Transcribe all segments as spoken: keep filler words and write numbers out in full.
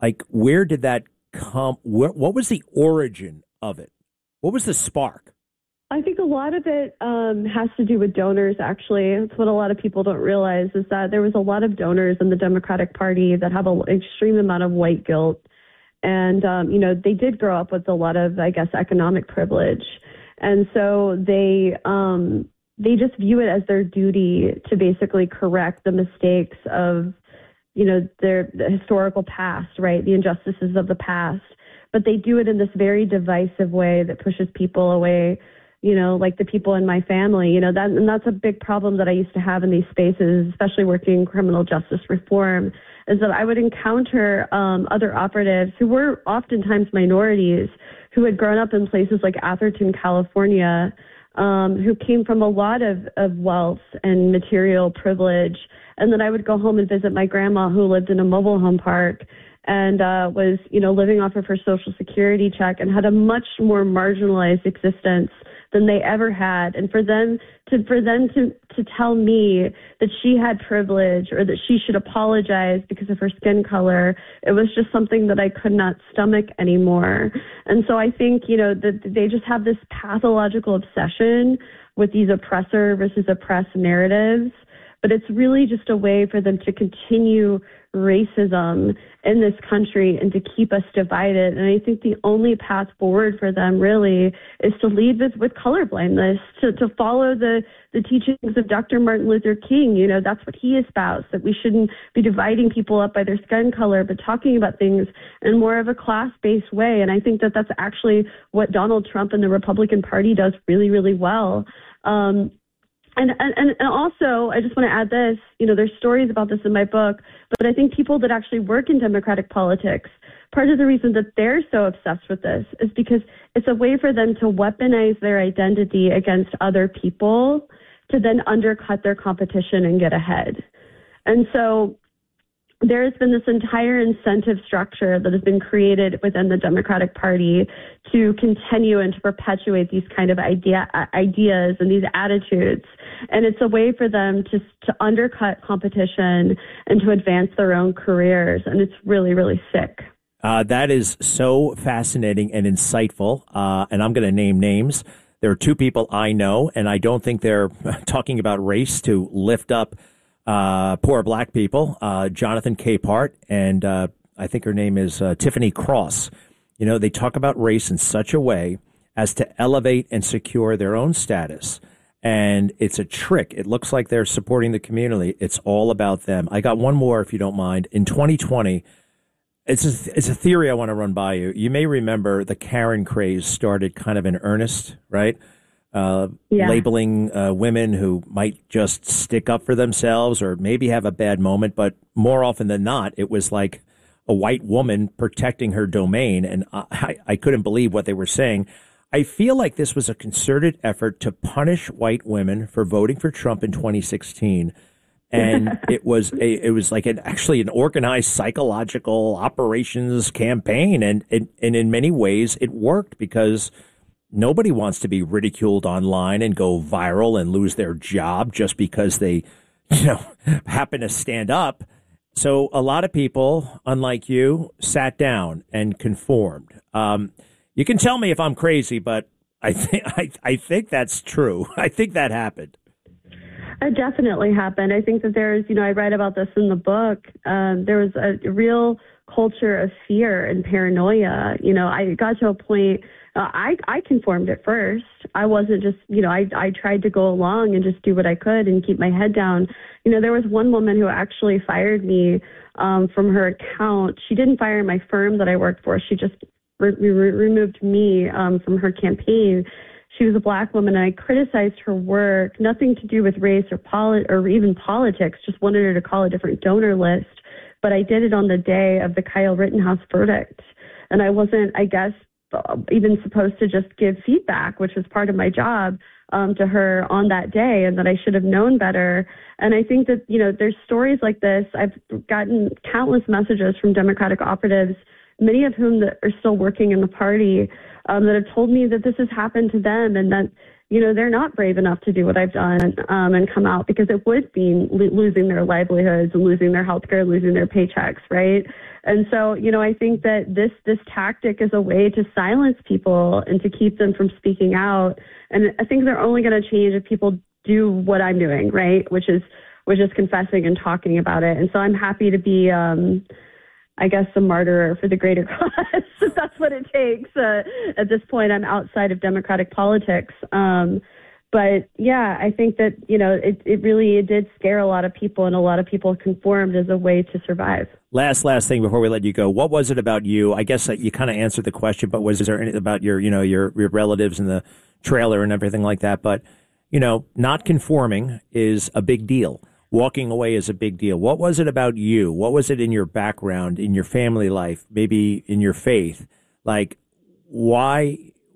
Like, where did that come? Where, what was the origin of it? What was the spark? I think a lot of it um, has to do with donors, actually. It's what a lot of people don't realize is that there was a lot of donors in the Democratic Party that have an extreme amount of white guilt. And, um, you know, they did grow up with a lot of, I guess, economic privilege. And so they um, they just view it as their duty to basically correct the mistakes of, you know, their the historical past, right, the injustices of the past. But they do it in this very divisive way that pushes people away, you know, like the people in my family, you know, that, and that's a big problem that I used to have in these spaces, especially working in criminal justice reform, is that I would encounter um, other operatives who were oftentimes minorities who had grown up in places like Atherton, California, um, who came from a lot of, of wealth and material privilege. And then I would go home and visit my grandma who lived in a mobile home park and uh, was, you know, living off of her Social Security check and had a much more marginalized existence than they ever had. And for them to for them to, to tell me that she had privilege or that she should apologize because of her skin color, it was just something that I could not stomach anymore. And so I think, you know, that they just have this pathological obsession with these oppressor versus oppressed narratives. But it's really just a way for them to continue racism in this country and to keep us divided. And I think the only path forward for them really is to lead with, with colorblindness, to, to follow the, the teachings of Doctor Martin Luther King. You know, that's what he espoused, that we shouldn't be dividing people up by their skin color, but talking about things in more of a class-based way. And I think that that's actually what Donald Trump and the Republican Party does really, really well. Um, And, and and also, I just want to add this, you know, there's stories about this in my book, but I think people that actually work in Democratic politics, part of the reason that they're so obsessed with this is because it's a way for them to weaponize their identity against other people to then undercut their competition and get ahead. And so there has been this entire incentive structure that has been created within the Democratic Party to continue and to perpetuate these kind of idea, ideas and these attitudes. And it's a way for them to, to undercut competition and to advance their own careers. And it's really, really sick. Uh, that is so fascinating and insightful. Uh, and I'm going to name names. There are two people I know, and I don't think they're talking about race to lift up Uh, poor black people, uh, Jonathan Capehart, and uh, I think her name is uh, Tiffany Cross. You know, they talk about race in such a way as to elevate and secure their own status. And it's a trick. It looks like they're supporting the community. It's all about them. I got one more, if you don't mind. In twenty twenty, it's a, it's a theory I want to run by you. You may remember the Karen craze started kind of in earnest, right? Uh, yeah. Labeling uh, women who might just stick up for themselves or maybe have a bad moment. But more often than not, it was like a white woman protecting her domain. And I, I couldn't believe what they were saying. I feel like this was a concerted effort to punish white women for voting for Trump in twenty sixteen. And it was a, it was like an, actually an organized psychological operations campaign. And, and, and in many ways, it worked because nobody wants to be ridiculed online and go viral and lose their job just because they, you know, happen to stand up. So a lot of people, unlike you, sat down and conformed. Um, you can tell me if I'm crazy, but I think I, I think that's true. I think that happened. It definitely happened. I think that there's, you know, I write about this in the book. Um, there was a real culture of fear and paranoia. You know, I got to a point. Uh, I, I conformed at first. I wasn't just, you know, I, I tried to go along and just do what I could and keep my head down. You know, there was one woman who actually fired me um, from her account. She didn't fire my firm that I worked for. She just re- re- removed me um, from her campaign. She was a black woman, and I criticized her work, nothing to do with race or poli- or even politics, just wanted her to call a different donor list. But I did it on the day of the Kyle Rittenhouse verdict. And I wasn't, I guess, even supposed to just give feedback, which was part of my job, um, to her on that day, and that I should have known better. And I think that, you know, there's stories like this. I've gotten countless messages from Democratic operatives, many of whom that are still working in the party, um, that have told me that this has happened to them, and that, you know, they're not brave enough to do what I've done um, and come out, because it would mean lo- losing their livelihoods and losing their health care, losing their paychecks, right? And so, you know, I think that this this tactic is a way to silence people and to keep them from speaking out. And I think they're only going to change if people do what I'm doing, right, which is which is confessing and talking about it. And so I'm happy to be, um, I guess, a martyr for the greater cause, if that's what it takes. Uh, at this point, I'm outside of Democratic politics. Um, but, yeah, I think that, you know, it, it really it did scare a lot of people, and a lot of people conformed as a way to survive. Last, last thing before we let you go. What was it about you? I guess you kind of answered the question, but was there anything about your, you know, your, your relatives in the trailer and everything like that? But, you know, not conforming is a big deal. Walking away is a big deal. What was it about you? What was it in your background, in your family life, maybe in your faith? Like, why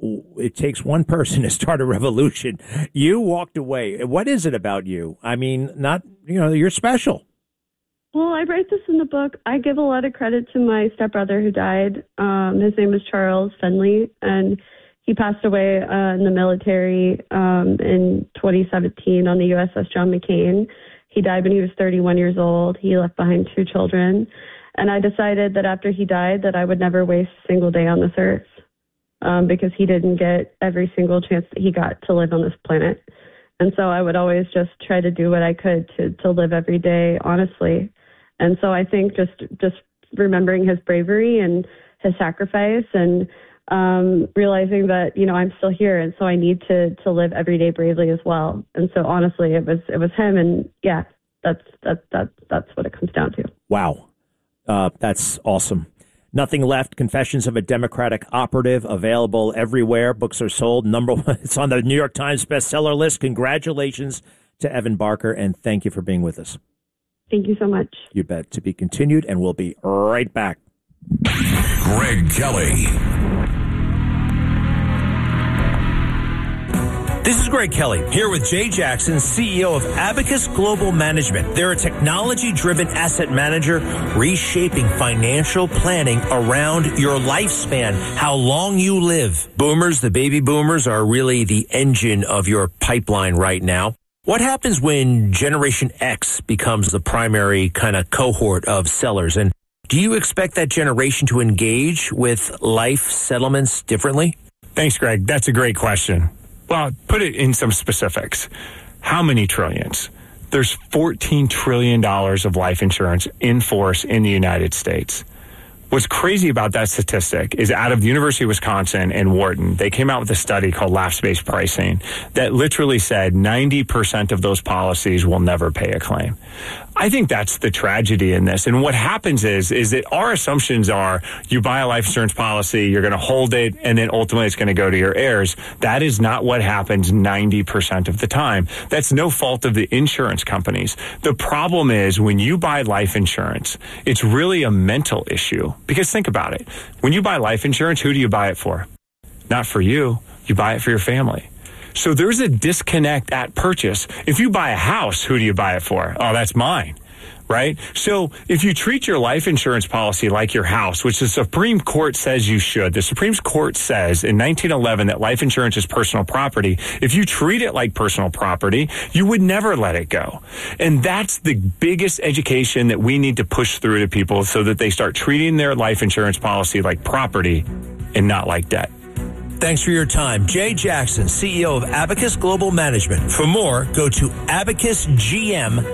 it takes one person to start a revolution? You walked away. What is it about you? I mean, not, you know, you're special. Well, I write this in the book. I give a lot of credit to my stepbrother who died. Um, his name was Charles Fenley, and he passed away uh, in the military um, in twenty seventeen on the U S S John McCain. He died when he was thirty-one years old. He left behind two children. And I decided that after he died that I would never waste a single day on this earth um, because he didn't get every single chance that he got to live on this planet. And so I would always just try to do what I could to, to live every day honestly. And so I think just just remembering his bravery and his sacrifice and um, realizing that, you know, I'm still here. And so I need to, to live every day bravely as well. And so honestly, it was, it was him. And yeah, that's, that's, that's, that's what it comes down to. Wow. Uh, that's awesome. Nothing Left, Confessions of a Democratic Operative, available everywhere. Books are sold. Number one, it's on the New York Times bestseller list. Congratulations to Evan Barker. And thank you for being with us. Thank you so much. You bet. To be continued. And we'll be right back. Greg Kelly. This is Greg Kelly, here with Jay Jackson, C E O of Abacus Global Management. They're a technology-driven asset manager reshaping financial planning around your lifespan, how long you live. Boomers, the baby boomers, are really the engine of your pipeline right now. What happens when Generation X becomes the primary kind of cohort of sellers? And do you expect that generation to engage with life settlements differently? Thanks, Greg. That's a great question. Well, put it in some specifics. How many trillions? There's fourteen trillion dollars of life insurance in force in the United States. What's crazy about that statistic is out of the University of Wisconsin and Wharton, they came out with a study called lapse-based pricing that literally said ninety percent of those policies will never pay a claim. I think that's the tragedy in this. And what happens is, is that our assumptions are you buy a life insurance policy, you're going to hold it, and then ultimately it's going to go to your heirs. That is not what happens ninety percent of the time. That's no fault of the insurance companies. The problem is when you buy life insurance, it's really a mental issue. Because think about it. When you buy life insurance, who do you buy it for? Not for you. You buy it for your family. So there's a disconnect at purchase. If you buy a house, who do you buy it for? Oh, that's mine, right? So if you treat your life insurance policy like your house, which the Supreme Court says you should, the Supreme Court says in nineteen eleven that life insurance is personal property. If you treat it like personal property, you would never let it go. And that's the biggest education that we need to push through to people so that they start treating their life insurance policy like property and not like debt. Thanks for your time. Jay Jackson, C E O of Abacus Global Management. For more, go to abacus g m